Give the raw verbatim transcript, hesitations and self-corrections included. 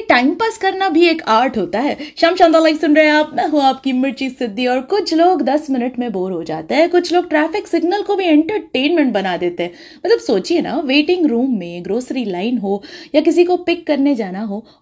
Time pass करना भी एक आर्ट होता है। शाम शांता लाइव सुन रहे हैं आप, मैं हूँ आपकी मिर्ची सिद्धि। और कुछ लोग दस मिनट में बोर हो जाते हैं, कुछ लोग ट्रैफिक सिग्नल को भी एंटरटेनमेंट बना देते हैं। मतलब सोचिए ना, वेटिंग रूम में ग्रोसरी लाइन हो या किसी को पिक करने जाना हो,